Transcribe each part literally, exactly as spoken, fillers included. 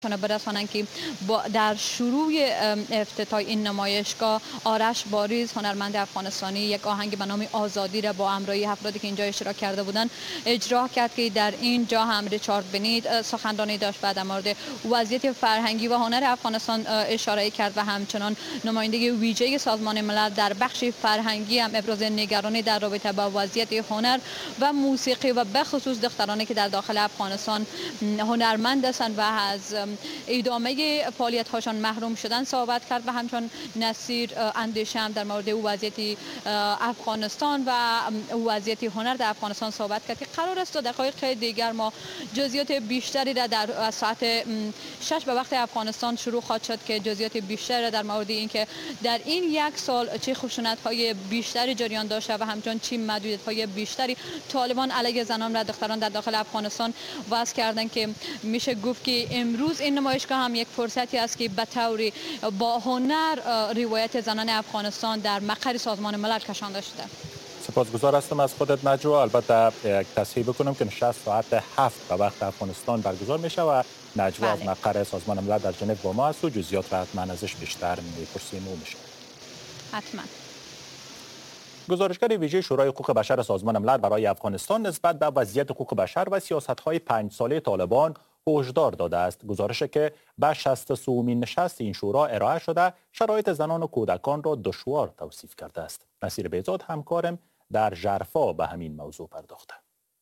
برسانند که در شروع افتتاح این نمایشگاه آرش باریز هنرمند افغانستانی یک آهنگ به نام آزادی را با همراهی افرادی که اینجا اشتراک کرده بودند اجرا کرد که در اینجا هم ریچارد بنید سخنرانی داشت بعد در مورد وضعیت فرهنگی و هنر افغانستان اشاره کرد و همچنان نماینده ویژه سازمان ملل در بخش فرهنگی هم ابراز نگرانی در رابطه با وضعیت هنر و موسیقی و به خصوص دخترانی که در داخل افغانستان هنرمند هستند و از ادامه فعالیت هاشان محروم شدن صحبت کرد و همچنان نصیر اندیشه هم در مورد وضعیت افغانستان و وضعیت هنر در افغانستان صحبت کرد که قرار است تا دقایق دیگر ما جزئیات بیشتری را در ساعت شش به وقت افغانستان شروع خواهد شد که جزئیات بیشتری را در مورد اینکه در این یک سال چه خشونت های بیشتری جریان داشته و همچنان چه محدودیت های بیشتری طالبان علیه زنان و دختران در داخل افغانستان وضع کردن که میشه گفت که امروز این نمایشگاه هم یک فرصتی است که به طوری با هنر روایت زنان افغانستان در مقر سازمان ملل کشانده شده. سپاسگزار هستم از خودت نجوا. البته یک تصحیح بکنم که نشست ساعت هفت به وقت افغانستان برگزار میشه و نجوا از مقر سازمان ملل در ژنو با ما است و جزئیات را حتما ازش بیشتر میپرسیم و میشه. حتما. گزارشگر ویژه شورای حقوق بشر سازمان ملل برای افغانستان نسبت به وضعیت حقوق بشر و سیاست‌های پنج ساله طالبان هشدار داده است. گزارشی که به شصت و سومین نشست این شورا ارائه شده شرایط زنان و کودکان را دشوار توصیف کرده است. نصیر بیزاد همکارم در ژرفا به همین موضوع پرداخته.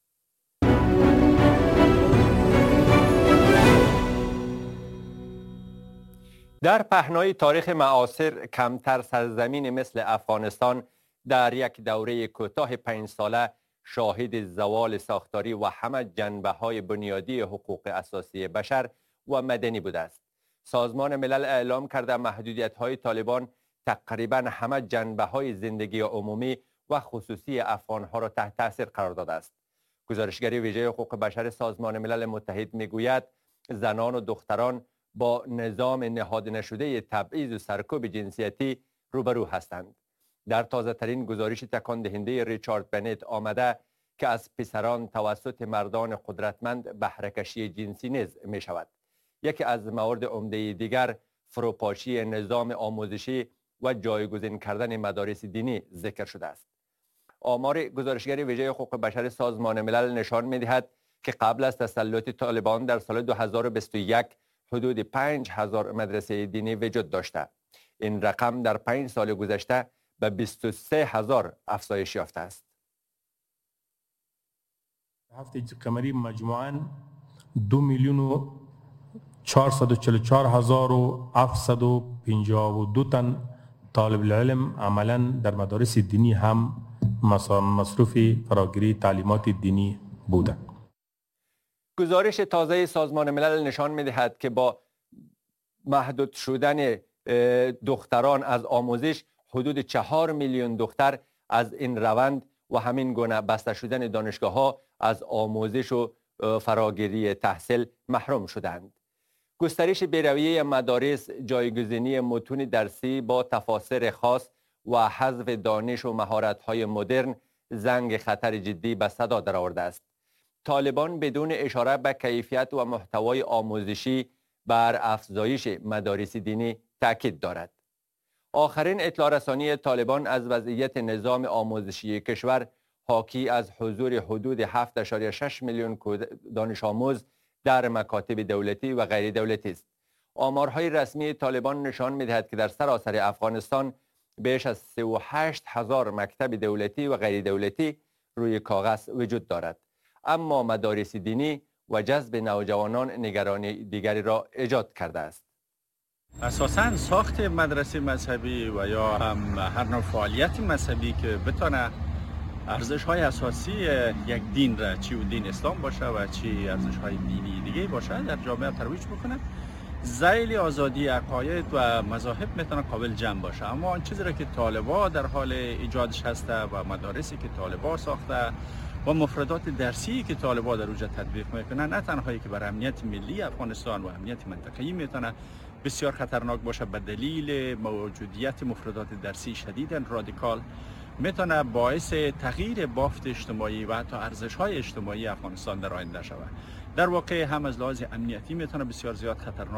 در پهنای تاریخ معاصر کمتر سرزمین مثل افغانستان در یک دوره کوتاه پنج ساله شاهد زوال ساختاری و همه جنبه‌های بنیادی حقوق اساسی بشر و مدنی بوده است. سازمان ملل اعلام کرده محدودیت‌های طالبان تقریباً همه جنبه‌های زندگی عمومی و خصوصی افغان‌ها را تحت تاثیر قرار داده است. گزارشگر ویژه حقوق بشر سازمان ملل متحد میگوید زنان و دختران با نظام نهاد نشده تبعیض و سرکوب جنسیتی روبرو هستند. در تازه ترین گزارش تکان دهنده ریچارد بنید آمده که از پسران توسط مردان قدرتمند بهره‌کشی جنسی نیز می شود. یکی از موارد عمده دیگر فروپاشی نظام آموزشی و جایگزین کردن مدارس دینی ذکر شده است. آمار گزارشگر ویژه حقوق بشر سازمان ملل نشان می دهد که قبل از تسلط طالبان در سال دو هزار و بیست و یک حدود پنج هزار مدرسه دینی وجود داشته. این رقم در پنج سال گذشته به بیست و سه هزار افزایش یافته است. هفته قمری مجموعاً دو میلیون و چهارصد و چهل و چهار هزار و هفتصد و پنجاه و دو تن طالب العلم عملاً در مدارس دینی هم مصروف فراگیری تعلیمات دینی بودند. گزارش تازه سازمان ملل نشان می‌دهد که با محدود شدن دختران از آموزش حدود چهار میلیون دختر از این روند و همین گونه بسته شدن دانشگاه‌ها از آموزش و فراگیری تحصیل محروم شدند. گسترش بی‌رویه مدارس، جایگزینی متون درسی با تفاسیر خاص و حذف دانش و مهارت‌های مدرن زنگ خطر جدی به صدا درآورده است. طالبان بدون اشاره به کیفیت و محتوای آموزشی بر افزایش مدارس دینی تاکید دارد. آخرین اطلاع رسانی طالبان از وضعیت نظام آموزشی کشور حاکی از حضور حدود هفت ممیز شش میلیون دانش آموز در مکاتب دولتی و غیر دولتی است. آمارهای رسمی طالبان نشان می‌دهد که در سراسر افغانستان بیش از سی و هشت هزار مکتب دولتی و غیر دولتی روی کاغذ وجود دارد، اما مدارس دینی و جذب نوجوانان نگرانی دیگری را ایجاد کرده است. اساساً ساخت مدرسه مذهبی و یا هم هر نوع فعالیت مذهبی که بتونه ارزش‌های اساسی یک دین را، چی و دین اسلام باشه و چی ارزش‌های دینی دیگه باشه، در جامعه ترویج بکنه، ذیل آزادی عقاید و مذاهب میتونه قابل جمع باشه. اما آن چیزی را که طالبان در حال ایجادش هسته و مدارسی که طالبان ساخته و مفردات درسی که طالبان در اونجا تطبیق میکنه، نه تنهایی که بر امنیت ملی افغانستان و امنیت منطقه‌ای میتونه بسیار خطرناک باشه، به دلیل موجودیت مفردات درسی شدیداً رادیکال میتونه باعث تغییر بافت اجتماعی و حتی ارزش‌های اجتماعی افغانستان در آینده شود. در واقع هم از لحاظ امنیتی میتونه بسیار زیاد خطرناک